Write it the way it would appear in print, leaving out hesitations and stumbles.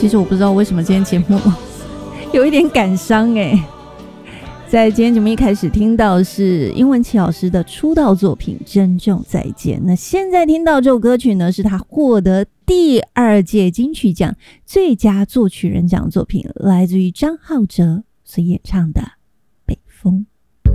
其实我不知道为什么今天节目有一点感伤在今天节目一开始听到是殷文琪老师的出道作品《珍重再见》，那现在听到这首歌曲呢，是他获得第2届金曲奖最佳作曲人奖作品，来自于张浩哲所演唱的《北风》。